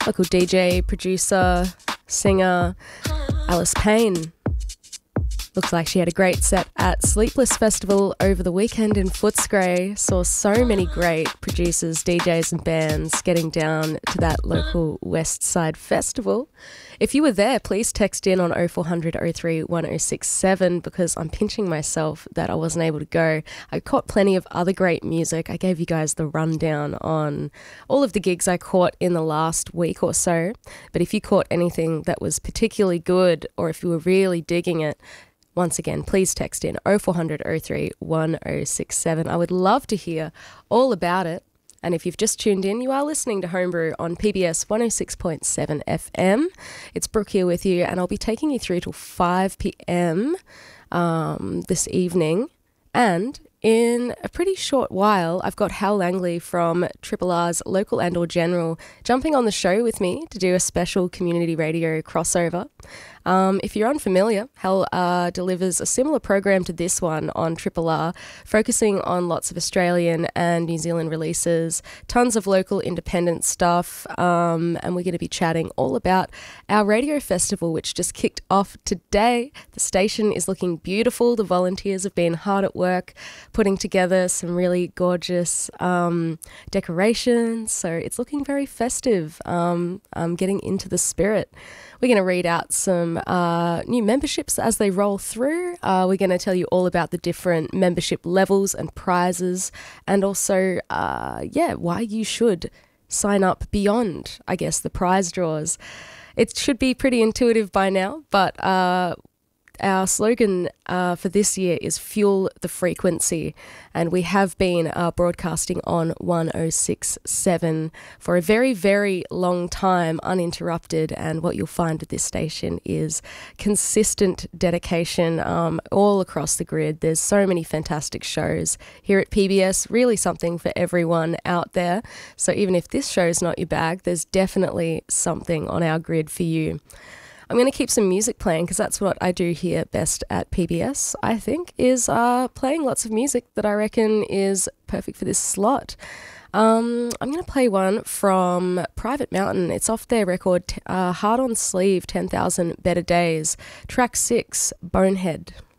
Local DJ, producer, singer, Alice Payne. Looks like she had a great set at Sleepless Festival over the weekend in Footscray. Saw so many great producers, DJs and bands getting down to that local West Side Festival. If you were there, please text in on 0400 03 1067 because I'm pinching myself that I wasn't able to go. I caught plenty of other great music. I gave you guys the rundown on all of the gigs I caught in the last week or so. But if you caught anything that was particularly good or if you were really digging it, once again, please text in 0400 03 1067. I would love to hear all about it. And if you've just tuned in, you are listening to Homebrew on PBS 106.7 FM. It's Brooke here with you, and I'll be taking you through till 5 p.m. This evening. And in a pretty short while, I've got Hal Langley from Triple R's Local and or General jumping on the show with me to do a special community radio crossover. If you're unfamiliar, Hal delivers a similar program to this one on Triple R, focusing on lots of Australian and New Zealand releases, tons of local independent stuff, and we're going to be chatting all about our radio festival, which just kicked off today. The station is looking beautiful. The volunteers have been hard at work putting together some really gorgeous decorations, so it's looking very festive. Getting into the spirit. We're going to read out some new memberships as they roll through. We're going to tell you all about the different membership levels and prizes, and also, why you should sign up beyond, I guess, the prize draws. It should be pretty intuitive by now, but our slogan for this year is Fuel the Frequency, and we have been broadcasting on 106.7 for a very, very long time, uninterrupted, and what you'll find at this station is consistent dedication all across the grid. There's so many fantastic shows here at PBS, really something for everyone out there. So even if this show's not your bag, there's definitely something on our grid for you. I'm going to keep some music playing because that's what I do here best at PBS, I think, is playing lots of music that I reckon is perfect for this slot. I'm going to play one from Private Mountain. It's off their record, Hard on Sleeve, 10,000 Better Days, track 6, Bonehead.